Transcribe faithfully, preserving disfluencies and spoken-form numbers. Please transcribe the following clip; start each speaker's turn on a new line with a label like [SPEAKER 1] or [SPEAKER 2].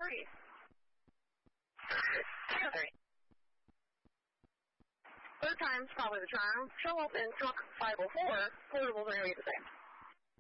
[SPEAKER 1] three. two three. Third time's probably the charm. Show up in truck five oh four. Portables are going to be the same.